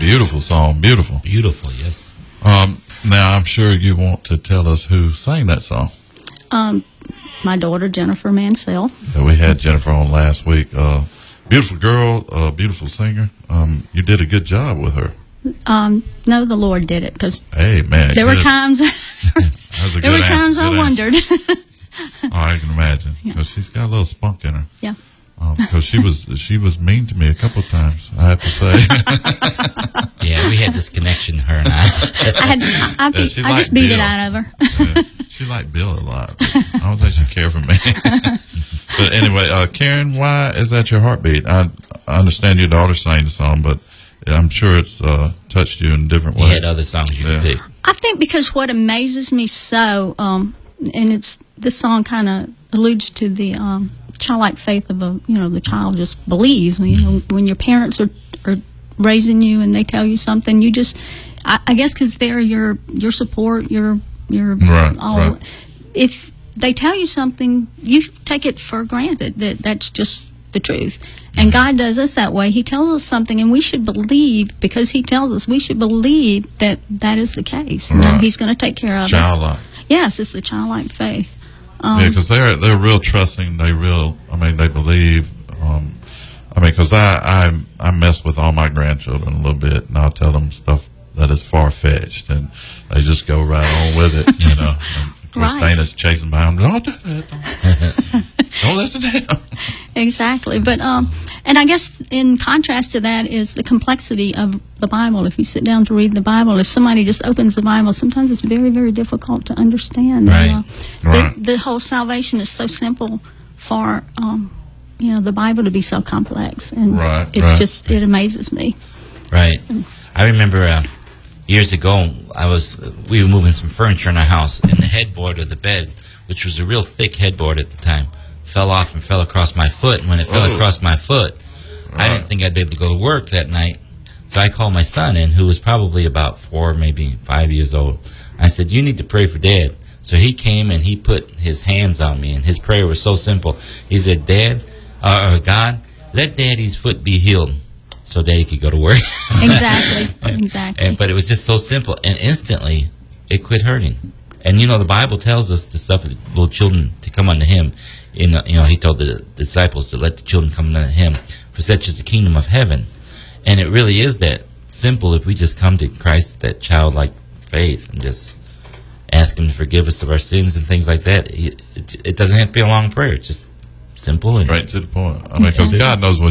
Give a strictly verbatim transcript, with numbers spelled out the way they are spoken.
Beautiful song, beautiful. Beautiful, yes. Um, now, I'm sure you want to tell us who sang that song. Um, my daughter, Jennifer Mansell. Yeah, we had Jennifer on last week. Uh, beautiful girl, uh, beautiful singer. Um, you did a good job with her. Um, no, the Lord did it, because Hey, man. there were good. times, That was a there were good times answer, I good wondered. answer. Oh, I can imagine, because she's got a little spunk in her. Yeah. Because she was she was mean to me a couple of times, I have to say. Yeah, we had this connection, her and I. I had, I, I, Yeah, beat, she I just liked beat it Bill. out of her. Yeah, she liked Bill a lot. But I don't think she cared for me. But anyway, uh, Karen, why is that your heartbeat? I, I understand your daughter sang the song, but I'm sure it's uh, touched you in different You ways. had other songs you Yeah. could pick. I think because what amazes me so, um, and it's this song kind of alludes to the um, childlike faith of a, you know, the child just believes. You know, when your parents are, are raising you and they tell you something, you just, I, I guess, because they're your your support, your your Right, all. right. If they tell you something, you take it for granted that that's just the truth. And God does us that way. He tells us something, and we should believe, because He tells us, we should believe that that is the case. You know, Right. He's going to take care of us. Childlike. Yes, it's the childlike faith. Um, Yeah, because they're they're real trusting. They real. I mean, they believe. Um, I mean, because I, I I mess with all my grandchildren a little bit, and I'll tell them stuff that is far fetched, and they just go right on with it. You know. And of course, Right. Dana's chasing behind them. Don't do that. Don't, don't listen to him. Exactly. But um, and I guess in contrast to that is the complexity of the Bible. If you sit down to read the Bible, if somebody just opens the Bible, sometimes it's very, very difficult to understand. Right. And, uh, Right. The, the whole salvation is so simple for um, you know, the Bible to be so complex, and Right, it's right. just it amazes me. Right. I remember uh, years ago, I was we were moving some furniture in our house, and the headboard of the bed, which was a real thick headboard at the time, fell off and fell across my foot. And when it fell Oh. across my foot, I didn't Right. think I'd be able to go to work that night. So I called my son in, who was probably about four, maybe five years old. I said, "You need to pray for Dad." So he came and he put his hands on me, and his prayer was so simple. He said, "Dad, uh, uh, God, let Daddy's foot be healed, so Daddy could go to work." Exactly. Exactly. And, but it was just so simple, and instantly it quit hurting. And you know, the Bible tells us to suffer the little children to come unto Him. In uh, you know, He told the disciples to let the children come unto Him, for such is the kingdom of heaven. And it really is that simple if we just come to Christ, that childlike faith, and just ask Him to forgive us of our sins and things like that. It, it, it doesn't have to be a long prayer. It's just simple and Right to the point. I mean, because God knows what